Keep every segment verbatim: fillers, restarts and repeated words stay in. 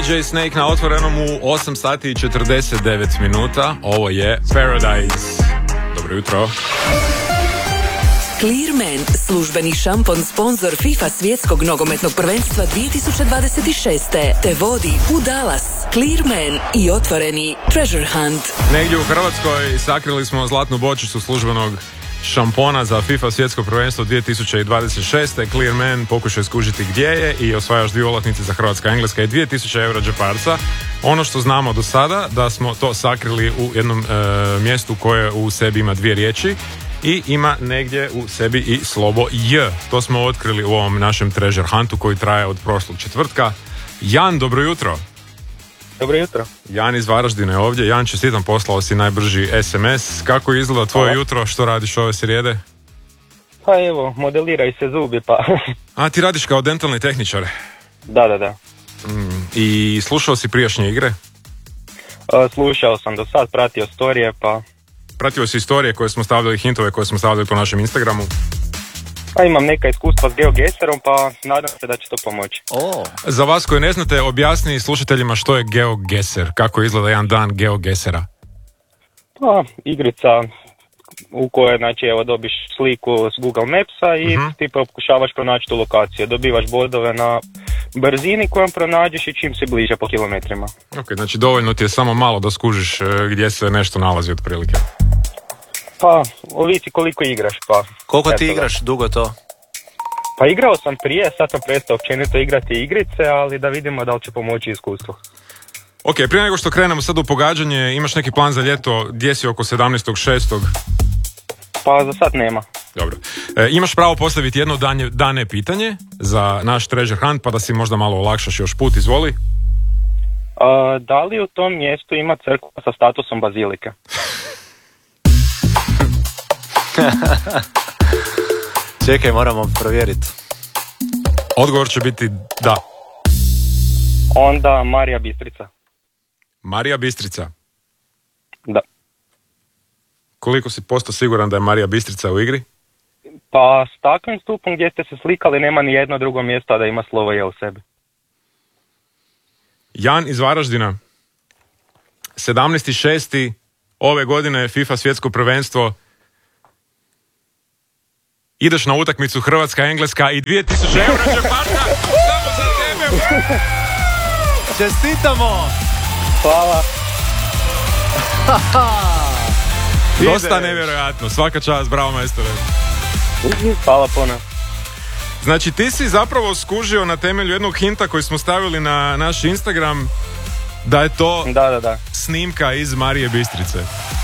D J Snake na otvorenom u osam sati i četrdeset devet minuta. Ovo je Paradise. Dobro jutro. Clearman, službeni šampon sponsor FIFA svjetskog nogometnog prvenstva dvije tisuće dvadeset šest. te vodi u Dallas. Clearman i otvoreni Treasure Hunt. Negdje u Hrvatskoj sakrili smo zlatnu bočicu službenog šampona za FIFA svjetsko prvenstvo dvije tisuće dvadeset šest. Clearman pokušao skužiti gdje je i osvajaš dvije ulaznice za Hrvatska, Engleska i dvije tisuće eura džeparca. Ono što znamo do sada, da smo to sakrili u jednom e, mjestu koje u sebi ima dvije riječi i ima negdje u sebi i slovo J. To smo otkrili u ovom našem Treasure Huntu koji traje od prošlog četvrtka. Jan, dobro jutro. Dobro jutro. Jan iz Varaždina je ovdje. Jan, čestitam, poslao si najbrži es em es. Kako izgleda tvoje Hvala. jutro? Što radiš ove srijede? Pa evo, modeliraju se zubi pa... A, ti radiš kao dentalni tehničar. da, da, da. Mm. I slušao si prijašnje igre? Uh, slušao sam do sad, pratio storije pa... Pratio si istorije koje smo stavljali, hintove koje smo stavljali po našem Instagramu? Pa imam neka iskustva s GeoGuesserom pa nadam se da će to pomoći. Oh. Za vas koji ne znate, objasni slušateljima što je GeoGuessr. Kako izgleda jedan dan GeoGuessera? Pa, igrica u kojoj, znači, evo, dobiš sliku s Google Mapsa i uh-huh. ti ti pokušavaš pronaći tu lokaciju. Dobivaš bodove na brzini kojom pronađeš i čim si bliže po kilometrima. Ok, znači dovoljno ti je samo malo da skužiš gdje se nešto nalazi otprilike. Pa, ovisi koliko igraš, pa... Koliko ti eto, igraš dugo to? Pa igrao sam prije, sad sam prestao općenito igrati igrice, ali da vidimo da li će pomoći iskustvo. Ok, prije nego što krenemo sad u pogađanje, imaš neki plan za ljeto, gdje si oko sedamnaestog šestog? Pa za sad nema. Dobro. E, imaš pravo postaviti jedno danje, dane pitanje za naš Treasure Hunt, pa da si možda malo olakšaš još put, izvoli. A, da li u tom mjestu ima crkva sa statusom bazilike? Čekaj, moramo provjeriti. Odgovor će biti da. Onda Marija Bistrica. Marija Bistrica. Da. Koliko si posto siguran da je Marija Bistrica u igri? Pa s takvim stupom gdje ste se slikali nema ni jedno drugo mjesto da ima slovo je u sebi. Jan iz Varaždina. sedamnaesti šesti ove godine FIFA svjetsko prvenstvo. Ideš na utakmicu Hrvatska, Engleska i dvije tisuće eura džeparca samo za tebe. Čestitamo! Hvala. Dosta nevjerojatno, svaka čast, bravo majstore. Hvala puno. Znači ti si zapravo skužio na temelju jednog hinta koji smo stavili na naš Instagram da je to Da, da, da. snimka iz Marije Bistrice.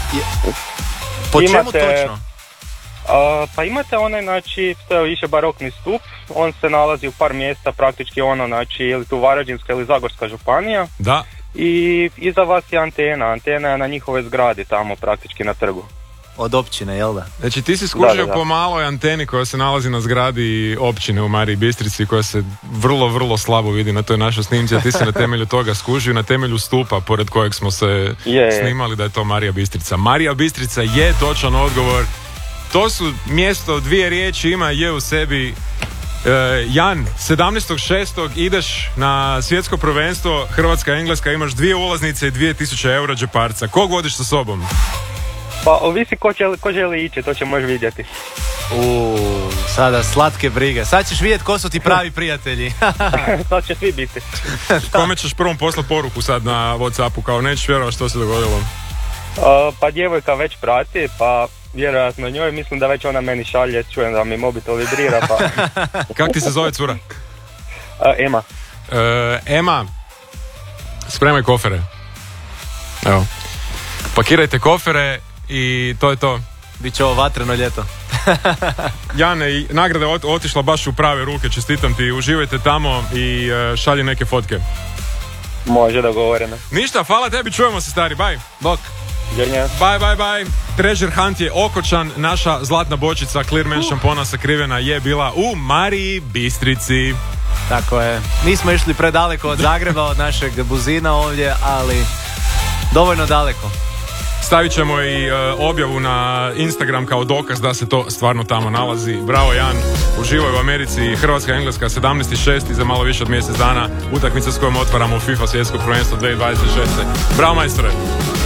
Po čemu Imate- točno? A, pa imate onaj, znači, to je više barokni stup, on se nalazi u par mjesta, praktički ono, znači, ili tu Varaždinska ili Zagorska županija Da. i iza vas je antena, antena je na njihovoj zgradi tamo, praktički na trgu. Od općine, jel da? Znači ti si skužio Da, da, da. po maloj anteni koja se nalazi na zgradi općine u Mariji Bistrici koja se vrlo, vrlo slabo vidi na toj našoj snimci, a ti si na temelju toga skužio, na temelju stupa pored kojeg smo se Je, je. snimali da je to Marija Bistrica. Marija Bistrica je točan odgovor. To su mjesto, dvije riječi, ima je u sebi. E, Jan, sedamnaestog šestog ideš na svjetsko prvenstvo Hrvatska, Engleska, imaš dvije ulaznice i dvije tisuće eura džeparca. Kog vodiš sa sobom? Pa ovisi ko, će, ko želi ići, to će možeš vidjeti. Uuu, sada slatke brige. Sad ćeš vidjeti ko su ti pravi prijatelji. Sad će svi biti. Kome ćeš prvom poslati poruku sad na Whatsappu, kao nećeš vjerovati što se dogodilo? Uh, pa djevojka već prati, pa vjerojatno njoj, mislim da već ona meni šalje, čujem da mi mobitel vibrira, pa... Kak ti se zove cura? Uh, Ema. E, Ema, spremaj kofere. Evo. Pakirajte kofere i to je to. Biće ovo vatreno ljeto. Jane, i nagrada je ot- otišla baš u prave ruke, čestitam ti, uživajte tamo i e, šalji neke fotke. Može, dogovoreno. Ništa, hvala tebi, čujemo se stari, bye. Bok. Djenja. Bye, bye, bye. Treasure Hunt je okočan, naša zlatna bočica Clearman uh. šampona sakrivena je bila u Mariji Bistrici. Tako je. Nismo išli predaleko od Zagreba, od našeg Buzina ovdje, ali dovoljno daleko. Stavit ćemo i uh, objavu na Instagram kao dokaz da se to stvarno tamo nalazi. Bravo Jan, uživaj u Americi. Hrvatska Engleska sedamnaesti šesti za malo više od mjesec dana, utakmica s kojom otvaramo FIFA svjetsko prvenstvo dvije tisuće dvadeset šeste. Bravo majstore.